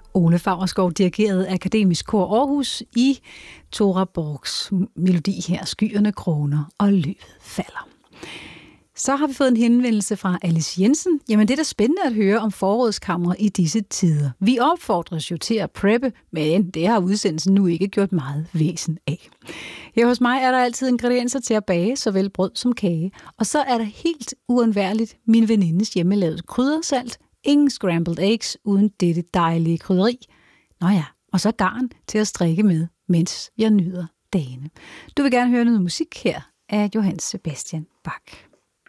Ole Favrskov dirigerede Akademisk Kor Aarhus i Tora Borgs melodi her, Skyerne kroner og løvet falder. Så har vi fået en henvendelse fra Alice Jensen. Jamen det er da spændende at høre om forårskammer i disse tider. Vi opfordres jo til at preppe, men det har udsendelsen nu ikke gjort meget væsen af. Her hos mig er der altid ingredienser til at bage, såvel brød som kage. Og så er der helt uundværligt min venindes hjemmelavede kryddersalt. Ingen scrambled eggs uden dette dejlige krydderi. Nå ja, og så garn til at strikke med, mens jeg nyder dagene. Du vil gerne høre noget musik her af Johann Sebastian Bach.